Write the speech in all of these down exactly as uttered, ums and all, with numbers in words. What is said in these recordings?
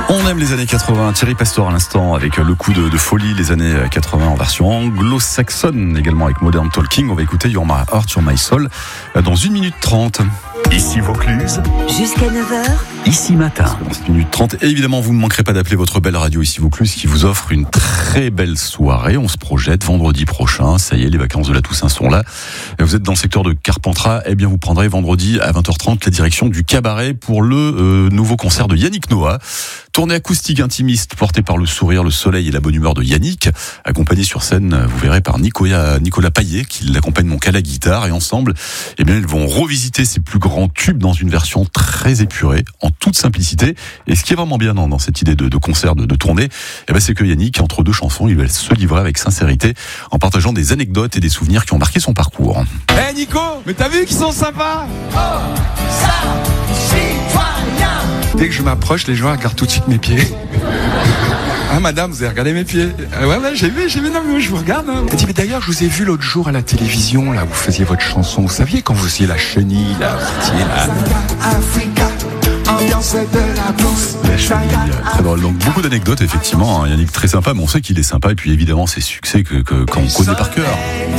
On aime les années quatre-vingts. Thierry Pastor à l'instant avec le coup de, de folie, les années quatre-vingts en version anglo-saxonne, également avec Modern Talking. On va écouter You're My Heart, You're My Soul dans une minute trente. Ici Vaucluse. Jusqu'à neuf heures. Ici Matin. Dans une minute trente. Et évidemment, vous ne manquerez pas d'appeler votre belle radio Ici Vaucluse qui vous offre une très belle soirée. On se projette vendredi prochain. Ça y est, les vacances de la Toussaint sont là. Vous êtes dans le secteur de Carpentras. Eh bien, vous prendrez vendredi à vingt heures trente la direction du cabaret pour le euh, nouveau concert de Yannick Noah. Tournée acoustique intimiste portée par le sourire, le soleil et la bonne humeur de Yannick, accompagné sur scène, vous verrez, par Nicolas, Nicolas Paillet, qui l'accompagne donc à la guitare. Et ensemble, eh bien, ils vont revisiter ses plus grands tubes dans une version très épurée, en toute simplicité. Et ce qui est vraiment bien dans, dans cette idée de, de concert, de, de tournée, eh ben, c'est que Yannick, entre deux chansons, il va se livrer avec sincérité, en partageant des anecdotes et des souvenirs qui ont marqué son parcours. Eh hey Nico, mais t'as vu qu'ils sont sympas? Oh, ça, citoyen. Dès que je m'approche, les gens regardent tout de suite mes pieds. Ah madame, vous avez regardé mes pieds? euh, Ouais ouais, j'ai vu, j'ai vu, non mais moi je vous regarde. Hein. Elle dit, mais d'ailleurs je vous ai vu l'autre jour à la télévision, là, vous faisiez votre chanson, vous saviez quand vous faisiez la chenille, là, vous étiez là. Africa, ambiance de la bourse. La chenille, très drôle. Donc beaucoup d'anecdotes effectivement, hein. Yannick très sympa, mais on sait qu'il est sympa, et puis évidemment ses succès que, que, qu'on connaît par cœur.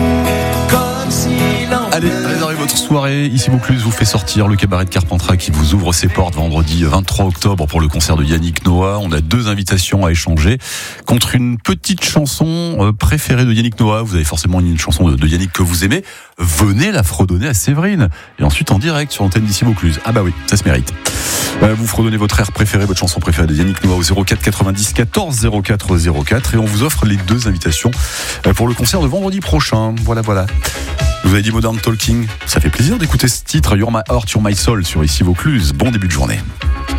Allez, réservez votre soirée. Ici Vaucluse vous fait sortir le cabaret de Carpentras qui vous ouvre ses portes vendredi vingt-trois octobre pour le concert de Yannick Noah. On a deux invitations à échanger contre une petite chanson préférée de Yannick Noah. Vous avez forcément une chanson de Yannick que vous aimez. Venez la fredonner à Séverine. Et ensuite en direct sur l'antenne d'Ici Vaucluse. Ah bah oui, ça se mérite. Vous fredonnez votre air préféré, votre chanson préférée de Yannick Noah au zéro quatre quatre-vingt-dix quatorze zéro quatre zéro quatre. Et on vous offre les deux invitations pour le concert de vendredi prochain. Voilà, voilà. Je vous avez dit Modern Talking, ça fait plaisir d'écouter ce titre, You're My Heart, You're My Soul sur Ici Vaucluse. Bon début de journée.